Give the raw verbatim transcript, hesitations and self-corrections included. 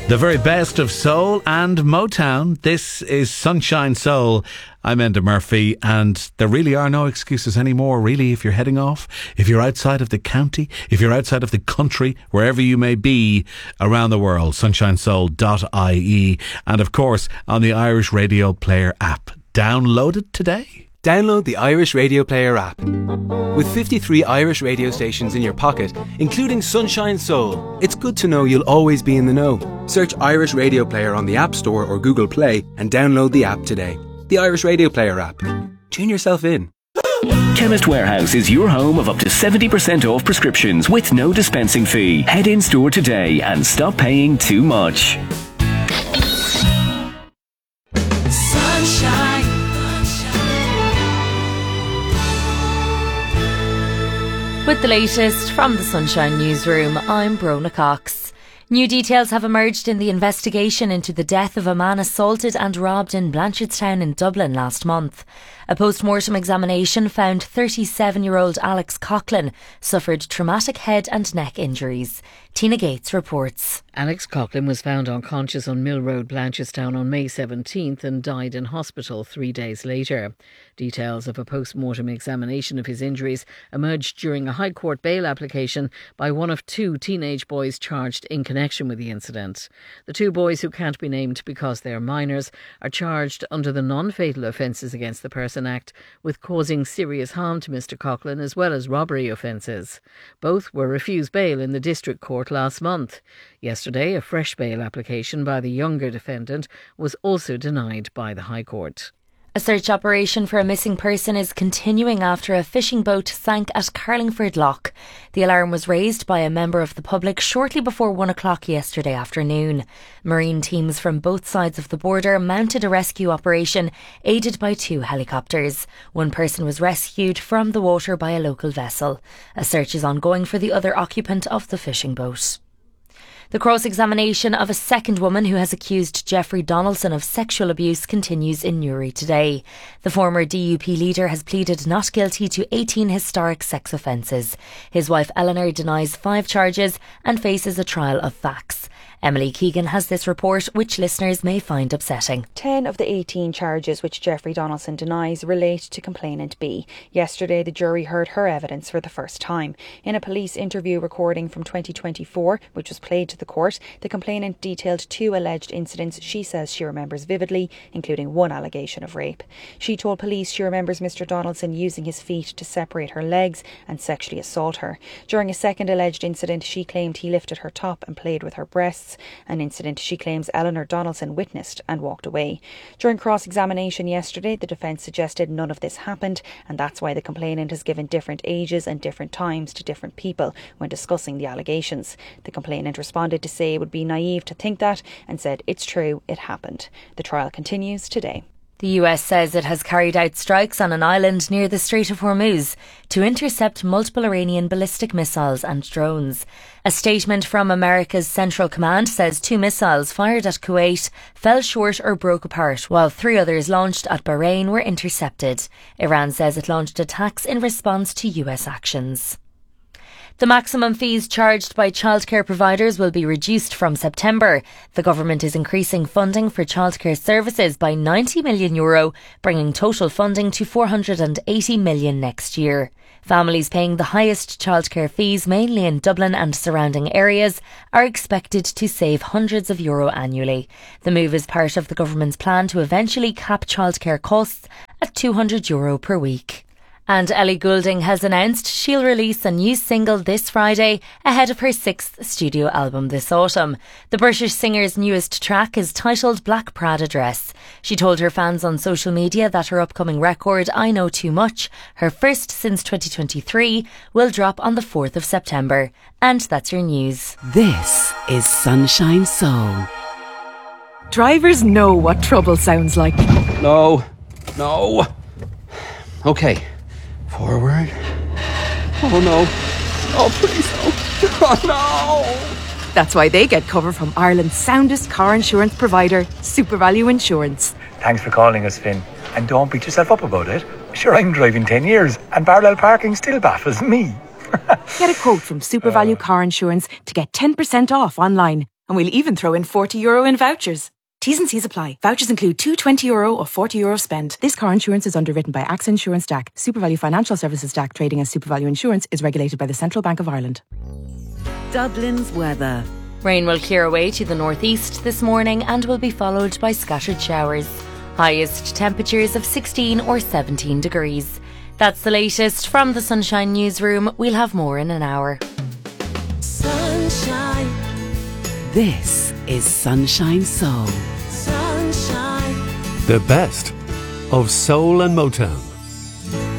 The very best of soul and Motown. This is Sunshine Soul. I'm Enda Murphy, and there really are no excuses anymore, really, if you're heading off, if you're outside of the county, if you're outside of the country, wherever you may be around the world. sunshine soul dot I E, and of course on the Irish Radio Player app. Download it today. Download the Irish Radio Player app. With fifty-three Irish radio stations in your pocket, including Sunshine Soul, it's good to know you'll always be in the know. Search Irish Radio Player on the App Store or Google Play and download the app today. The Irish Radio Player app. Tune yourself in. Chemist Warehouse is your home of up to seventy percent off prescriptions with no dispensing fee. Head in store today and stop paying too much. Sunshine. With the latest from the Sunshine Newsroom, I'm Brona Cox. New details have emerged in the investigation into the death of a man assaulted and robbed in Blanchardstown in Dublin last month. A post-mortem examination found thirty-seven-year-old Alex Coughlin suffered traumatic head and neck injuries. Tina Gates reports. Alex Coughlin was found unconscious on Mill Road, Blanchardstown on May seventeenth and died in hospital three days later. Details of a post-mortem examination of his injuries emerged during a High Court bail application by one of two teenage boys charged in connection with the incident. The two boys, who can't be named because they are minors, are charged under the Non-Fatal Offences Against the Person Act with causing serious harm to Mr Coughlin as well as robbery offences. Both were refused bail in the District Court last month. Yesterday, a fresh bail application by the younger defendant was also denied by the High Court. A search operation for a missing person is continuing after a fishing boat sank at Carlingford Loch. The alarm was raised by a member of the public shortly before one o'clock yesterday afternoon. Marine teams from both sides of the border mounted a rescue operation aided by two helicopters. One person was rescued from the water by a local vessel. A search is ongoing for the other occupant of the fishing boat. The cross-examination of a second woman who has accused Jeffrey Donaldson of sexual abuse continues in Newry today. The former D U P leader has pleaded not guilty to eighteen historic sex offences. His wife Eleanor denies five charges and faces a trial of facts. Emily Keegan has this report, which listeners may find upsetting. Ten of the eighteen charges which Jeffrey Donaldson denies relate to complainant B. Yesterday, the jury heard her evidence for the first time. In a police interview recording from twenty twenty-four, which was played to the court, the complainant detailed two alleged incidents she says she remembers vividly, including one allegation of rape. She told police she remembers Mr Donaldson using his feet to separate her legs and sexually assault her. During a second alleged incident, she claimed he lifted her top and played with her breasts, an incident she claims Eleanor Donaldson witnessed and walked away. During cross-examination yesterday, the defence suggested none of this happened, and that's why the complainant has given different ages and different times to different people when discussing the allegations. The complainant responded to say it would be naive to think that and said it's true, it happened. The trial continues today. The U S says it has carried out strikes on an island near the Strait of Hormuz to intercept multiple Iranian ballistic missiles and drones. A statement from America's Central Command says two missiles fired at Kuwait fell short or broke apart, while three others launched at Bahrain were intercepted. Iran says it launched attacks in response to U S actions. The maximum fees charged by childcare providers will be reduced from September. The government is increasing funding for childcare services by ninety million euro, bringing total funding to four hundred eighty million next year. Families paying the highest childcare fees, mainly in Dublin and surrounding areas, are expected to save hundreds of euro annually. The move is part of the government's plan to eventually cap childcare costs at two hundred euro per week. And Ellie Goulding has announced she'll release a new single this Friday ahead of her sixth studio album this autumn. The British singer's newest track is titled Black Prada Dress. She told her fans on social media that her upcoming record, I Know Too Much, her first since twenty twenty-three, will drop on the fourth of September. And that's your news. This is Sunshine Soul. Drivers know what trouble sounds like. No, no. Okay. Forward. Oh no. Oh please no. Oh no. That's why they get cover from Ireland's soundest car insurance provider, SuperValue Insurance. Thanks for calling us, Finn. And don't beat yourself up about it. Sure, I'm driving ten years and parallel parking still baffles me. Get a quote from SuperValue Car Insurance to get ten percent off online. And we'll even throw in forty euro in vouchers. T's and C's apply. Vouchers include two twenty euro or forty euro spend. This car insurance is underwritten by AXA Insurance D A C. SuperValue Financial Services D A C, trading as SuperValue Insurance, is regulated by the Central Bank of Ireland. Dublin's weather. Rain will clear away to the northeast this morning and will be followed by scattered showers. Highest temperatures of sixteen or seventeen degrees. That's the latest from the Sunshine Newsroom. We'll have more in an hour. Sunshine. This is Sunshine Soul. Sunshine. The best of soul and Motown.